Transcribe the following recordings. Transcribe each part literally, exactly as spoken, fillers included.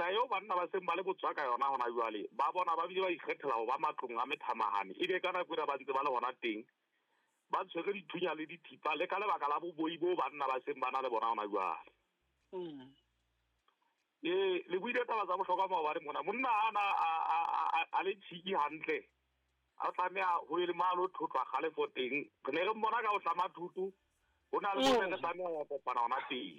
tsela eo banna ba seng ba le botswa ka yona gona jwale ba bona ba bile ba ikgethela go ba matlong a methamagane e be ka nako ira ba ntse ba le gona teng ba tshwere dithunya le dithipa le ka lebaka la boboi bo banna ba seng ba na le bona gona jwale ee le buile taba tsa bohlokwa mo ba re mona monna ana a le tshiki hantle a tlamea go ile malo thotwa gale fo teng re ne re mmona ka o tlama thutu go na le go ne tlamea ya kopana ona teng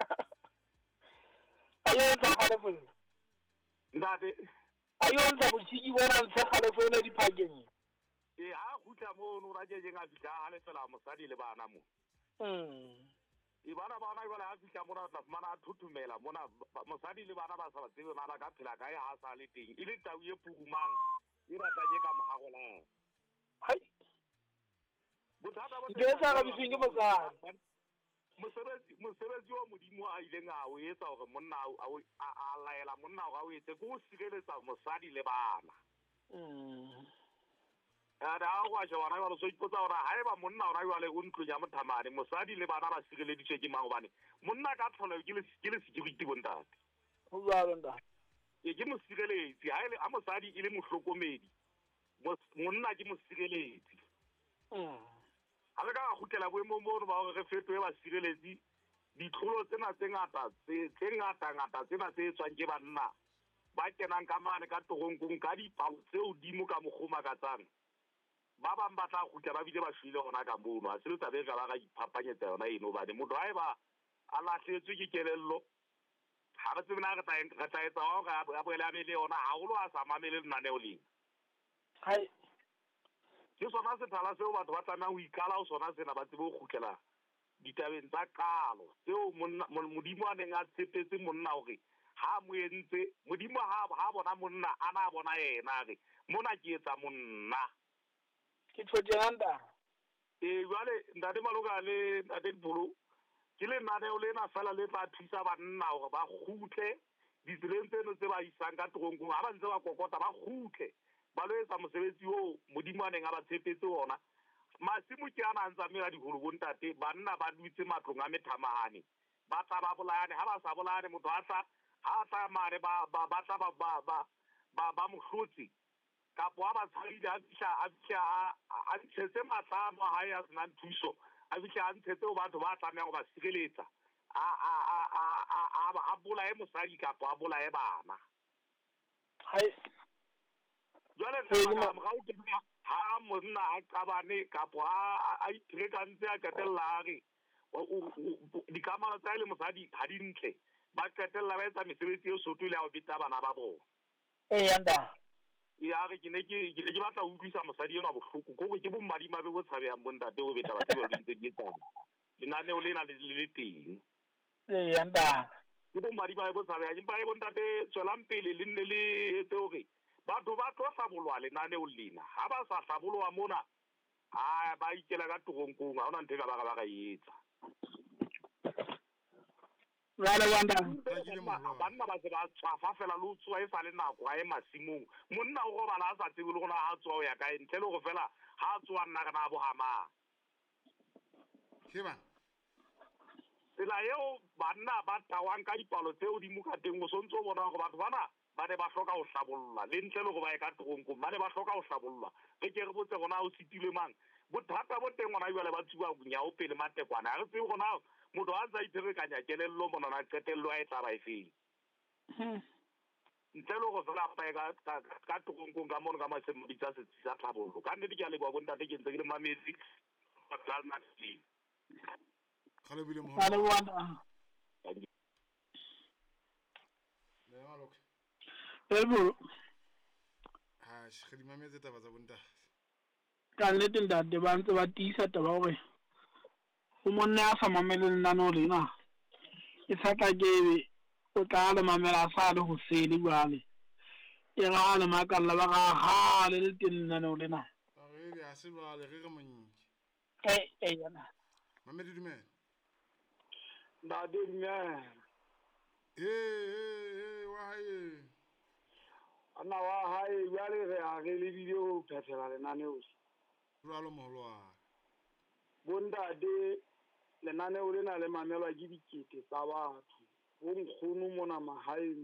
ayo tsa gale fo ndate ayo tsa botshiki bona ntse gale fo ne diphakeng e ha gutla mo no ra je nga fitla ha le fela mosadi le bana mo mm e bana bana ba la fitla mo ra tla mana thutumela mona mosadi le bana ba sa ba tsebe mara ka phela ka ya ha sa le teng ile tau ye pugumang e rata je ka mohagola hai bothata bo ke sa ga bisinge mosadi mosebetsi mosebetsi wa modimo a ile nga o etsa gore monna a laela monna ga o etse go sireletsa mosadi le bana mm ada go a jwana ba so ipotsa ora ha eba monna ora jwa le go ntlo ya mothamane mosadi le bana ba sireleditswe ke mang bane monna ka tlholo ke le ke le security bontate go ba bonda e ke mo sireletsi ha ile a mosadi ile mohlokomedi monna ke mo sireletsi mm ha re ka gutlela boemo mo ba re fetoe ba sireletsi ditlholo tsena tse ngata tse ngata ngata tsena tse tswang ke banna ba kenang ka mane ka togongkong ka dipalo tseo dimo ka mogoma ka tsana ba ba mbatla gutla ba bile ba shwile gona ka mono a se le tabe ga ba ga iphapanyetsa yona eno ba ne motho ha eba a lahletswe ke kelello ha re tsebena re tla re tla etsa wa ga a boela me le yona ha go lo a sa mamele lenaneo lena hai ke sona se thala seo batho ba tsana o ikala o sona sena ba tsebe go gutlela ditabeng tsa kalo seo modimo a neng a tshepetse monna hore ha mo entse modimo ha ha bona monna ana bona yena re mona ke etsa monna ke tshotjanga e jwale ndate maloka le ndate bolo ke le naneo lena fela le tla thusa banna hore ba gutle ditseleng tseno tse ba isang ka togongkong ha ba ntse ba kokota ba gutle ba lo etsa mosebetsi o modimo a neng a ba tshepetse ona masimo ke ana ntsa mela digolo bontate banna ba dutse matlong a methamahane ba tla ba bolayane ha ba sa bolayane motho a tla ha tla mare ba ba ba tla ba ba ba ba mohlotsi ka po ba tshwarile a fihla a fihla a tshetse matlamo ha ya tsena thuso a fihla a ntshetse o batho ba tlameang go ba sireletsa a a a a a bolae mosadi ka po a bolae bana hai jwale ga o tla ha monna a qabane ka po a a itrekantse a katella re di kamana tsa ile mosadi ha di ntle ba katella ba etsa mesebetsi e sotole a o bita bana ba bona e yanda ya re ke ne ke ke batla o utlwisa mosadi ena bohloko go ke bo madima be bo tshabeyang bontate o beta batho ba dintse di tsana dinane o lena le le teng e yanda ke bo madima be bo tshabeyang ba e bontate tswelang pele le nne le etse hore batho ba tlo hlabolwa lenane o lena ha ba sa hlabolwa mona ha ba ikela ka togongkong ha ona nthe ka ba ga ba ga etsa Rala wanda banna ba se ba tswa fela lo tswa e sa le nako a e masimong monna o go bala a sa tsebe le gona ha tswa o ya ka ntle le go fela ha tswa nna kana bo hama ke ba tsela eo banna ba tawang ka dipalo tseo di mokateng go sontso bona go batho bana ba ne ba hloka go hlabolla le ntle le go ba e ka togongkong ba ne ba hloka go hlabolla ge ke re botse gona o sitilwe mang bothata bo teng gona jwale ba tsuba nyao pele matekwana a re tsebe gona motho a ntse a itherekanya kelello monana qetello a e tla ba e feng ntle le go fela pae ka togongkong ka mono ka masemodi tsa setsi sa tlhabollo ka nnete ke a leboa bontate ke ntse ke le mametse ga le bile mo Rala wanda le malok elbo ha shi di mametse taba tsa bontate ka le tindade ba ntse ba tisa taba hore o monna a sa mamele lenaneo lena e sa tla ke o tla le mamela sa le go sele jwale e ga le makalla ba ga ha le le teng lenaneo lena a re ya se ba le re monnyi e e yana mamedi dumela ba de nya eh eh wa hae ana wa hae jwale re a re le video phethela lenaneo ralo mohlwa bontate lenaneo lena le mamelwa ke dikete tsa batho go nkgono mona mahaeng